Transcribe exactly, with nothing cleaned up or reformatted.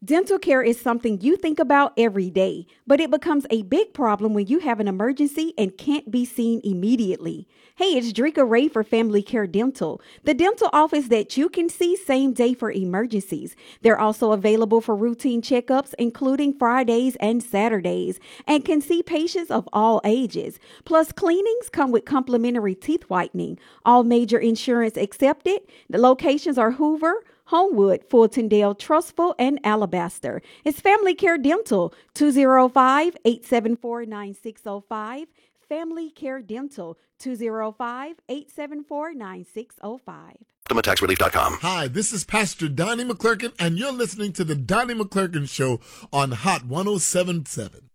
Dental care is something you think about every day, but it becomes a big problem when you have an emergency and can't be seen immediately. Hey, it's Drika Ray for Family Care Dental, the dental office that you can see same day for emergencies. They're also available for routine checkups, including Fridays and Saturdays, and can see patients of all ages. Plus, cleanings come with complimentary teeth whitening. All major insurance accepted. The locations are Hoover, Homewood, Fultondale, Trustful, and Alabaster. It's Family Care Dental, two oh five, eight seven four, nine six oh five. Family Care Dental, two oh five, eight seven four, nine six oh five. Tax Relief dot com. Hi, this is Pastor Donnie McClurkin, and you're listening to the Donnie McClurkin Show on Hot one oh seven point seven.